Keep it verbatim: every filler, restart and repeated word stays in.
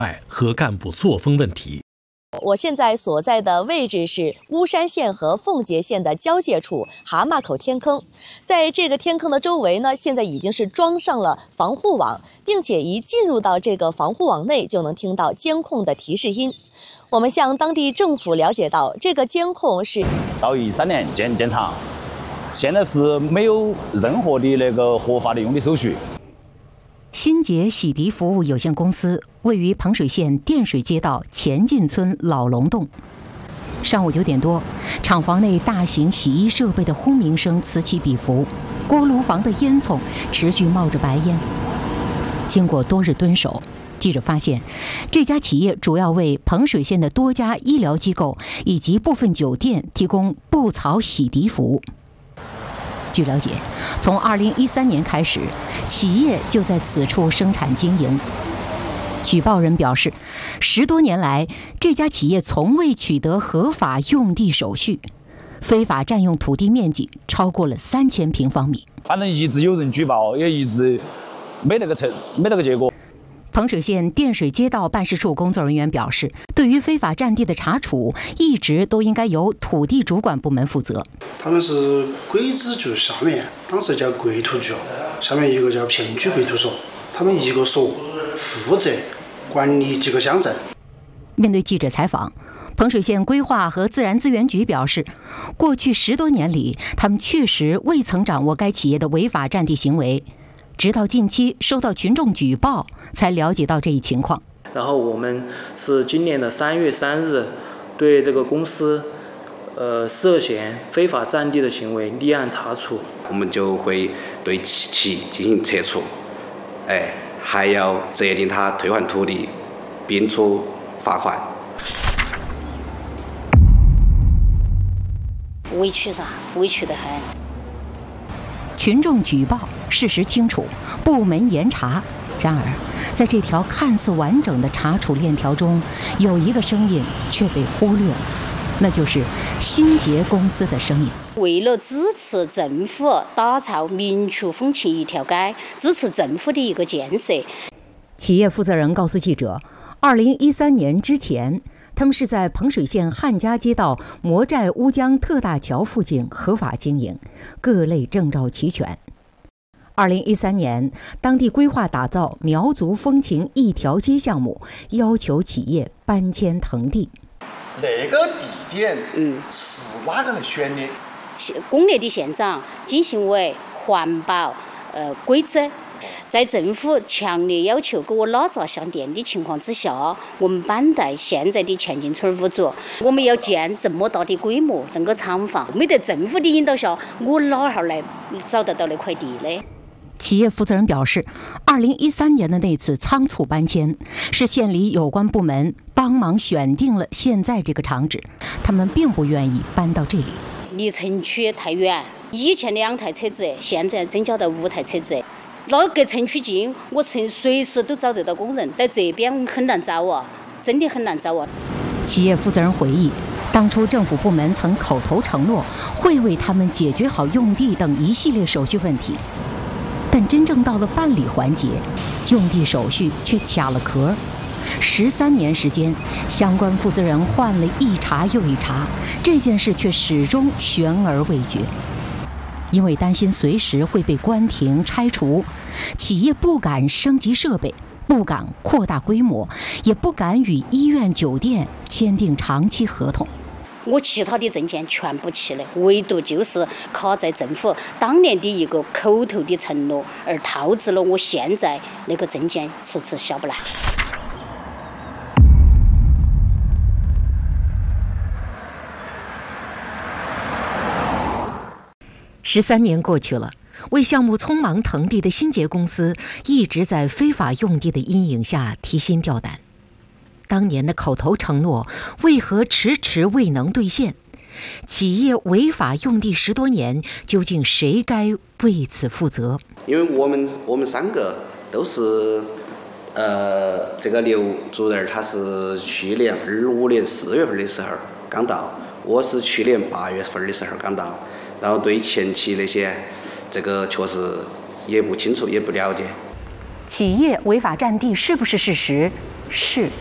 和干部作风问题。 我现在所在的位置是巫山县和奉节县的交界处蛤蟆口天坑，在这个天坑的周围呢，现在已经是装上了防护网，并且一进入到这个防护网内，就能听到监控的提示音。我们向当地政府了解到，这个监控是到一三年建建厂，现在是没有任何的那个合法的用地手续。 新杰洗涤服务有限公司位于彭水县电水街道前进村老龙洞。上午九点多，厂房内大型洗衣设备的轰鸣声此起彼伏，锅炉房的烟囱持续冒着白烟。经过多日蹲守，记者发现，这家企业主要为彭水县的多家医疗机构以及部分酒店提供布草洗涤服务。据了解，从二零一三年开始，企业就在此处生产经营。举报人表示，十多年来，这家企业从未取得合法用地手续，非法占用土地面积超过了三千平方米。 反正一直有人举报，也一直没那个成，没那个结果。 彭水县电水街道办事处工作人员表示，对于非法占地的查处，一直都应该由土地主管部门负责。 他们是鬼子局下面，当时叫国土局，下面一个叫片区国土所，他们一个所负责管理几个乡镇。 面对记者采访，彭水县规划和自然资源局表示，过去十多年里，他们确实未曾掌握该企业的违法占地行为。直到近期收到群众举报，才了解到这一情况。 然后我们是今年的三月三日，对这个公司，呃涉嫌非法占地的行为立案查处。 我们就会对其进行撤除，哎，还要责令他退还土地，并处罚款。 委屈啥？委屈得很。 群众举报，事实清楚，部门严查。然而，在这条看似完整的查处链条中，有一个声音却被忽略了，那就是新杰公司的声音。 为了支持政府打造民族风情一条街，支持政府的一个建设， 企业负责人告诉记者，二零一三年之前，他们是在彭水县汉家街道魔寨乌江特大桥附近合法经营，各类证照齐全。二零一三年，当地规划打造苗族风情一条街项目，要求企业搬迁腾地。 那个地点，嗯，是哪个来选的？ 工业的县长进行为环保呃规则。在政府强烈要求给我拉闸向电的情况之下，我们板带现在的前进村五组，我们要建这么大的规模那个厂房，没得政府的引导下，我哪儿来找得到那块地呢？ 企业负责人表示，二零一三年的那次仓促搬迁，是县里有关部门帮忙选定了现在这个厂址，他们并不愿意搬到这里。 离城区太远，以前两台车子，现在增加到五台车子。那隔城区近，我曾随时都找得到工人，在这边很难找啊，真的很难找啊。 企业负责人回忆，当初政府部门曾口头承诺会为他们解决好用地等一系列手续问题，但真正到了办理环节，用地手续却卡了壳。十三年时间，相关负责人换了一茬又一茬，这件事却始终悬而未决。因为担心随时会被关停拆除，企业不敢升级设备，不敢扩大规模，也不敢与医院酒店签订长期合同。 我其他的证件全部齐了，唯独就是卡在政府当年的一个口头的承诺，而导致了我现在那个证件迟迟下不来。 十三年过去了，为项目匆忙腾地的新杰公司一直在非法用地的阴影下提心吊胆。当年的口头承诺为何迟迟未能兑现？企业违法用地十多年，究竟谁该为此负责？ 因为我们我们三个都是，呃，这个刘主任他是去年二五年四月份的时候刚到，我是去年八月份的时候刚到，然后对前期那些这个确实也不清楚，也不了解。 企业违法占地是不是事实？ 是